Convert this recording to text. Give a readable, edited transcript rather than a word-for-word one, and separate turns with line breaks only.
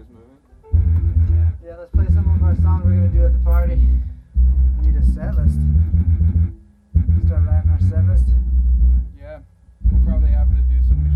Yeah, let's play some of our songs we're gonna do at the party.